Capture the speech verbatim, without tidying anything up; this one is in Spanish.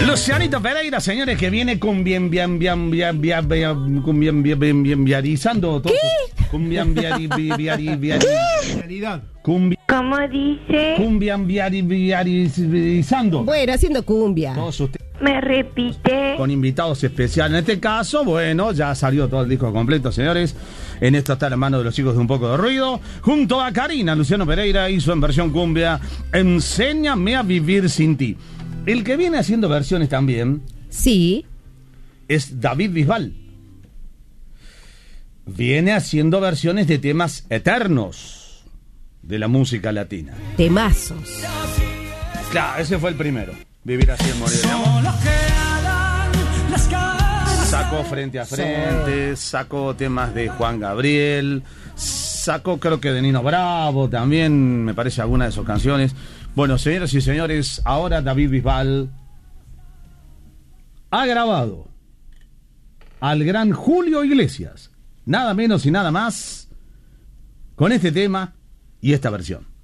Lucianito Pereira, señores, que viene con bien, bien, bien, bien, bien, bien, con bien, bien, bien, bien, viarizando todo. ¿Qué? Cumbian viari, viari, viari, viaridad. Cumbi, ¿Cómo dice? cumbian viari, viarizando. Bueno, haciendo cumbia. Todos ustedes Me repite. con invitados especiales. En este caso, bueno, ya salió todo el disco completo, señores. En esto está la mano de los chicos de Un Poco de Ruido. Junto a Karina, Luciano Pereira hizo en versión cumbia Enséñame a vivir sin ti. El que viene haciendo versiones también Sí. es David Bisbal. Viene haciendo versiones de temas eternos de la música latina. Temazos. Claro, ese fue el primero. Vivir así en morir de amor. Sacó Frente a Frente, sacó temas de Juan Gabriel, sacó creo que de Nino Bravo también, me parece alguna de sus canciones. Bueno, señoras y señores, ahora David Bisbal ha grabado al gran Julio Iglesias, nada menos y nada más, con este tema y esta versión.